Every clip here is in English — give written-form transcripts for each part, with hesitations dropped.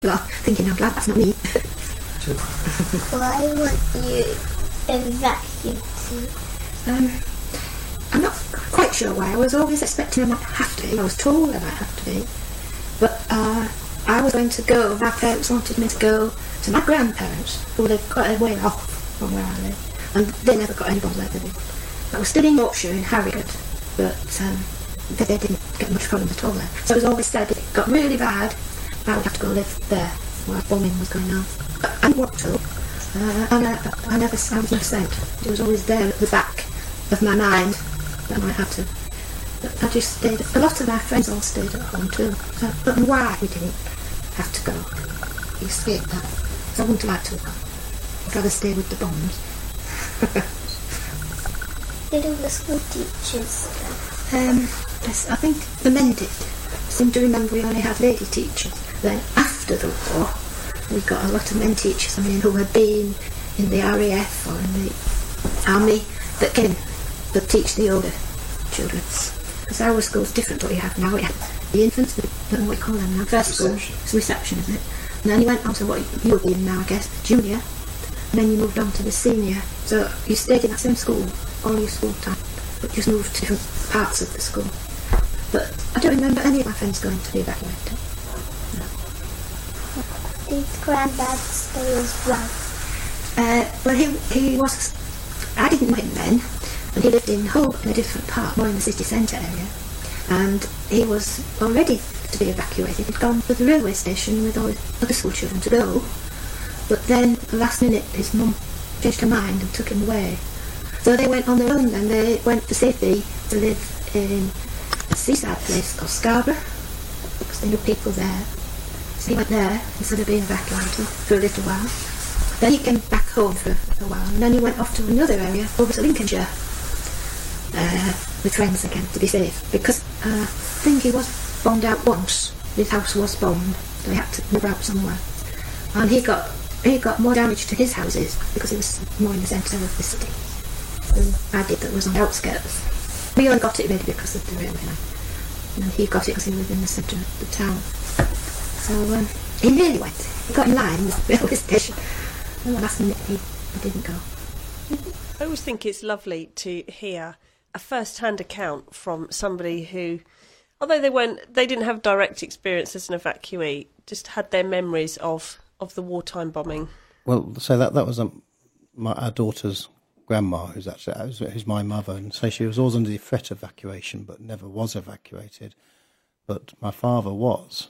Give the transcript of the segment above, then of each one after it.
Well, thinking I'm glad that's not me. Why weren't you evacuated? I'm not quite sure why. I was always expecting I might have to be. I was told I might have to be. But I was going to go. My parents wanted me to go to my grandparents, who lived quite a way off from where I live. And they never got anybody like me. I was still in Yorkshire, in Harrogate, but they didn't get much problems at all there. So it was always said if it got really bad, I would have to go live there, where bombing was going on. But I didn't want to. I was never sent. It was always there at the back of my mind that I might have to. But I just stayed. A lot of my friends all stayed at home too. So, but why we didn't have to go? We escaped that. So I wouldn't like to have gone. I'd rather stay with the bombs. Did all the school teachers go? Yes, I think the men did. I seem to remember we only had lady teachers. Then after the war, we got a lot of men teachers, who had been in the RAF or in the army that came to teach the older children. Because our school's different to what you have now. We have the infants, I don't know what you call them now. First school, it's reception, isn't it? And then you went on to what you would be in now, I guess, junior. And then you moved on to the senior. So you stayed in that same school all your school time, but just moved to different parts of the school. But I don't remember any of my friends going to be evacuated. No. Did Grandad stay as well? Well, he was... I didn't know him then, but he lived in Hull, in a different part, more in the city centre area. And he was all ready to be evacuated. He'd gone to the railway station with all his other school children to go. But then, at the last minute, his mum changed her mind and took him away. So they went on their own then. They went for safety to live in a seaside place called Scarborough, because they knew people there. So he went there instead of being evacuated for a little while. Then he came back home for a while, and then he went off to another area, over to Lincolnshire, with friends again, to be safe. Because I think he was bombed out once. His house was bombed, so he had to move out somewhere. And he got more damage to his houses because he was more in the centre of the city than I did that was on the outskirts. We only got it really because of the railway line. And he got it because he lived in the centre of the town. So he nearly went. He got in line with the railway station. And the last minute he didn't go. I always think it's lovely to hear a first-hand account from somebody who, although they didn't have direct experience as an evacuee, just had their memories of the wartime bombing. Well, so that was our daughter's grandma, who's my mother, and so she was always under the threat of evacuation, but never was evacuated. But my father was.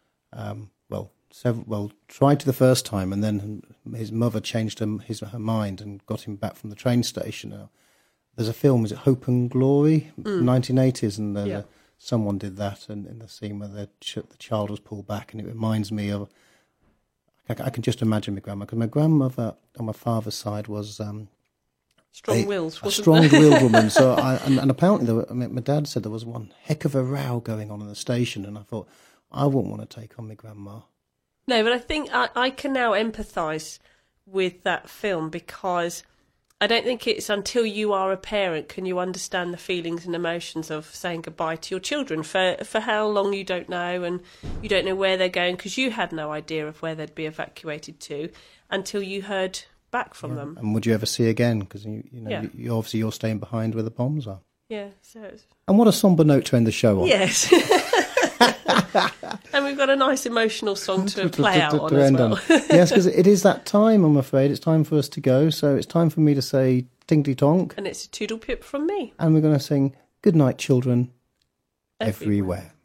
Tried to the first time, and then his mother changed her mind and got him back from the train station. There's a film, is it Hope and Glory, 1980s, and someone did that, and in the scene where the child was pulled back, and it reminds me of. I can just imagine my grandma, because my grandmother on my father's side was strong-willed, a strong-willed woman. So and apparently, my dad said there was one heck of a row going on in the station, and I thought I wouldn't want to take on my grandma. No, but I think I can now empathise with that film, because I don't think it's until you are a parent can you understand the feelings and emotions of saying goodbye to your children for how long you don't know, and you don't know where they're going, because you had no idea of where they'd be evacuated to until you heard back from them. And would you ever see again? Because you obviously you're staying behind where the bombs are. Yeah. So. And what a sombre note to end the show on. Yes. And we've got a nice emotional song to play out on as well. Yes, because it is that time, I'm afraid. It's time for us to go. So it's time for me to say tinkly tonk. And it's a toodle pip from me. And we're going to sing Good Night, Children, everywhere.